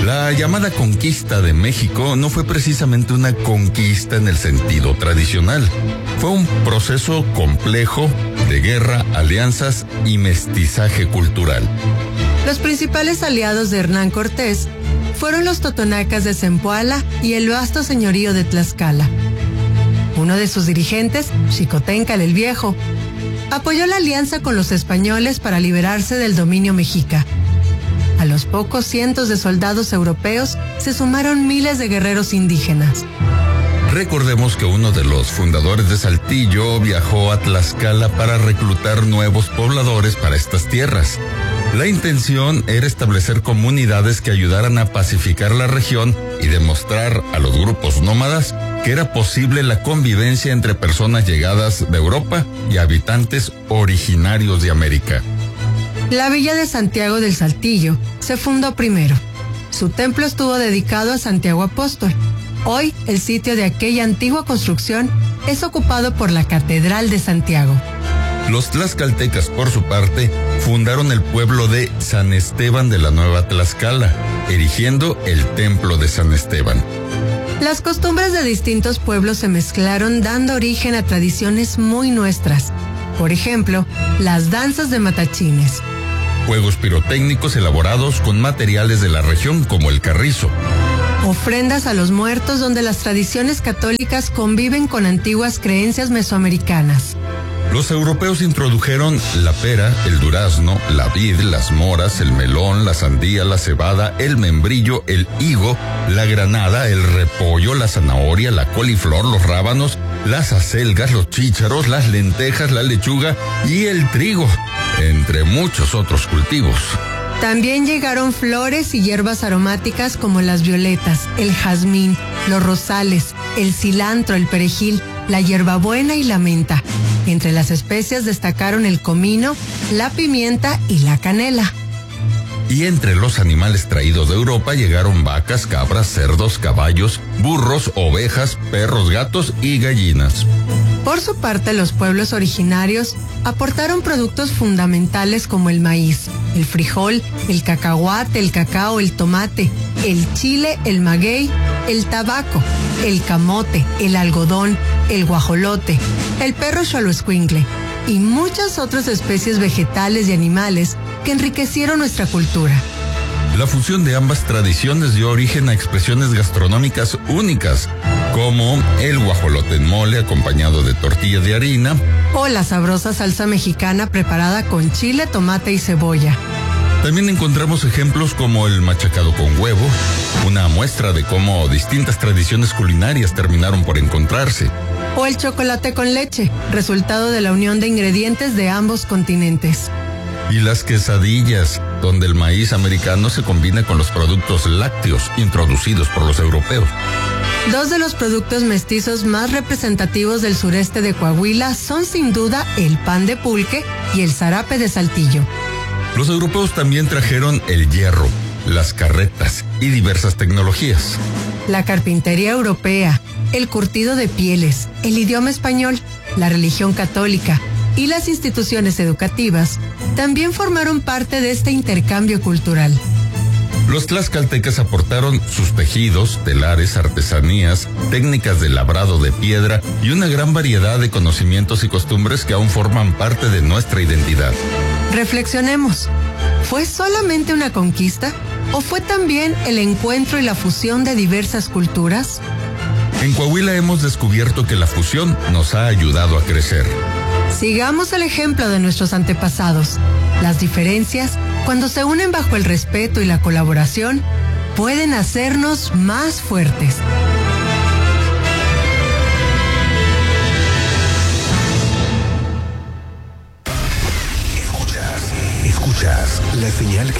La llamada conquista de México no fue precisamente una conquista en el sentido tradicional. Fue un proceso complejo de guerra, alianzas y mestizaje cultural. Los principales aliados de Hernán Cortés fueron los totonacas de Zempoala y el vasto señorío de Tlaxcala. Uno de sus dirigentes, Xicoténcatl el Viejo, apoyó la alianza con los españoles para liberarse del dominio mexica. A los pocos cientos de soldados europeos se sumaron miles de guerreros indígenas. Recordemos que uno de los fundadores de Saltillo viajó a Tlaxcala para reclutar nuevos pobladores para estas tierras. La intención era establecer comunidades que ayudaran a pacificar la región y demostrar a los grupos nómadas que era posible la convivencia entre personas llegadas de Europa y habitantes originarios de América. La villa de Santiago del Saltillo se fundó primero. Su templo estuvo dedicado a Santiago Apóstol. Hoy, el sitio de aquella antigua construcción es ocupado por la Catedral de Santiago. Los tlaxcaltecas, por su parte, fundaron el pueblo de San Esteban de la Nueva Tlaxcala, erigiendo el templo de San Esteban. Las costumbres de distintos pueblos se mezclaron, dando origen a tradiciones muy nuestras. Por ejemplo, las danzas de matachines. Juegos pirotécnicos elaborados con materiales de la región como el carrizo. Ofrendas a los muertos, donde las tradiciones católicas conviven con antiguas creencias mesoamericanas. Los europeos introdujeron la pera, el durazno, la vid, las moras, el melón, la sandía, la cebada, el membrillo, el higo, la granada, el repollo, la zanahoria, la coliflor, los rábanos, las acelgas, los chícharos, las lentejas, la lechuga y el trigo, entre muchos otros cultivos. También llegaron flores y hierbas aromáticas como las violetas, el jazmín, los rosales, el cilantro, el perejil, la hierbabuena y la menta. Entre las especias destacaron el comino, la pimienta y la canela. Y entre los animales traídos de Europa llegaron vacas, cabras, cerdos, caballos, burros, ovejas, perros, gatos y gallinas. Por su parte, los pueblos originarios aportaron productos fundamentales como el maíz, el frijol, el cacahuate, el cacao, el tomate, el chile, el maguey, el tabaco, el camote, el algodón, el guajolote, el perro xoloescuincle y muchas otras especies vegetales y animales que enriquecieron nuestra cultura. La fusión de ambas tradiciones dio origen a expresiones gastronómicas únicas, como el guajolote en mole acompañado de tortilla de harina, o la sabrosa salsa mexicana preparada con chile, tomate y cebolla. También encontramos ejemplos como el machacado con huevo, una muestra de cómo distintas tradiciones culinarias terminaron por encontrarse. O el chocolate con leche, resultado de la unión de ingredientes de ambos continentes. Y las quesadillas, donde el maíz americano se combina con los productos lácteos introducidos por los europeos. Dos de los productos mestizos más representativos del sureste de Coahuila son sin duda el pan de pulque y el zarape de Saltillo. Los europeos también trajeron el hierro, las carretas y diversas tecnologías. La carpintería europea, el curtido de pieles, el idioma español, la religión católica y las instituciones educativas también formaron parte de este intercambio cultural. Los tlaxcaltecas aportaron sus tejidos, telares, artesanías, técnicas de labrado de piedra y una gran variedad de conocimientos y costumbres que aún forman parte de nuestra identidad. Reflexionemos, ¿fue solamente una conquista o fue también el encuentro y la fusión de diversas culturas? En Coahuila hemos descubierto que la fusión nos ha ayudado a crecer. Sigamos el ejemplo de nuestros antepasados. Las diferencias, cuando se unen bajo el respeto y la colaboración, pueden hacernos más fuertes.